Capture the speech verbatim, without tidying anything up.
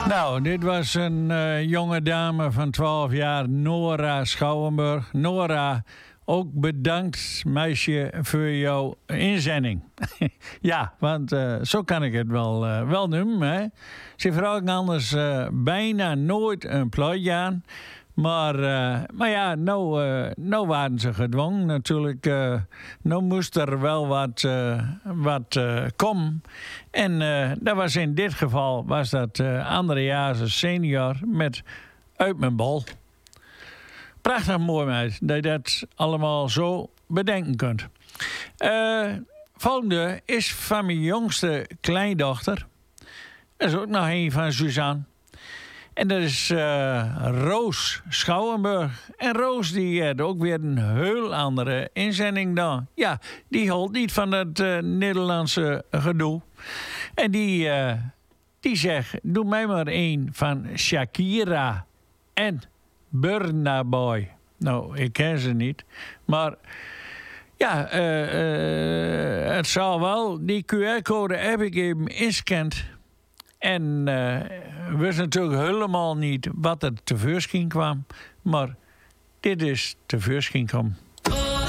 Nou, dit was een uh, jonge dame van twaalf jaar, Nora Schouwenburg. Nora, ook bedankt, meisje, voor jouw inzending. Ja, want uh, zo kan ik het wel, uh, wel noemen. Hè? Ze vragen anders uh, bijna nooit een plaatje aan. Maar, uh, maar ja, nou, uh, nou waren ze gedwongen natuurlijk. Uh, nou moest er wel wat, uh, wat uh, komen. En uh, dat was in dit geval was dat uh, Andreas senior met Uit mijn bol. Prachtig mooi meid dat je dat allemaal zo bedenken kunt. Uh, volgende is van mijn jongste kleindochter. Dat is ook nog een van Suzanne. En dat is uh, Roos Schouwenburg. En Roos die heeft ook weer een heel andere inzending dan. Ja, die houdt niet van dat uh, Nederlandse gedoe. En die, uh, die zegt, doe mij maar één van Shakira en Burna Boy. Nou, ik ken ze niet. Maar ja, uh, uh, het zal wel. Die Q R-code heb ik even inscand. En uh, wist natuurlijk helemaal niet wat er tevoorschijn kwam. Maar dit is tevoorschijn kwam.